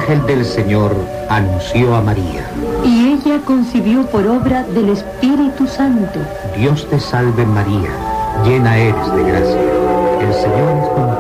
ángel del Señor anunció a María. Y ella concibió por obra del Espíritu Santo. Dios te salve María, llena eres de gracia. El Señor es contigo.